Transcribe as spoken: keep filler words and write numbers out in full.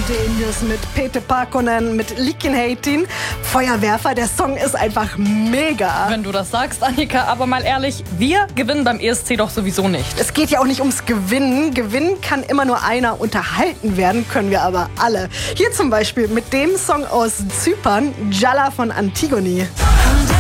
Denius mit Pete Parkkonen mit Liikenheittin. Feuerwerfer, der Song ist einfach mega. Wenn du das sagst, Annika, aber mal ehrlich, wir gewinnen beim E S C doch sowieso nicht. Es geht ja auch nicht ums Gewinnen. Gewinnen kann immer nur einer, unterhalten werden können wir aber alle. Hier zum Beispiel mit dem Song aus Zypern, Jalla von Antigone.